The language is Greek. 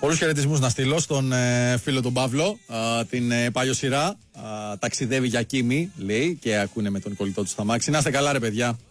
Πολλούς χαιρετισμούς να στείλω στον φίλο τον Παύλο, την παλιοσυρά. Ταξιδεύει για Κίμη, λέει, και ακούνε με τον κολλητό του στα μάξι. Να είστε καλά, ρε παιδιά.